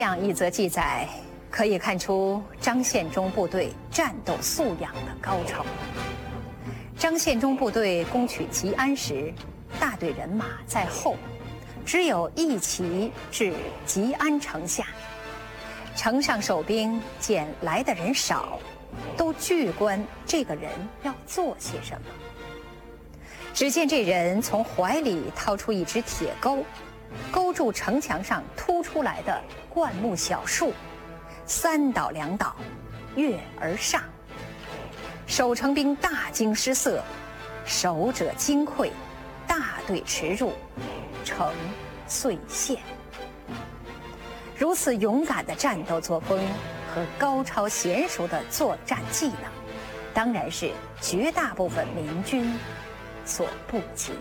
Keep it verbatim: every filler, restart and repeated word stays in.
这样一则记载，可以看出张献忠部队战斗素养的高超。张献忠部队攻取吉安时，大队人马在后，只有一骑至吉安城下。城上守兵见来的人少，都聚观这个人要做些什么。只见这人从怀里掏出一只铁钩，勾住城墙上突出来的灌木小树，三倒两倒，跃而上。守城兵大惊失色，守者惊溃，大队驰入，城遂陷。如此勇敢的战斗作风和高超娴熟的作战技能，当然是绝大部分明军所不及。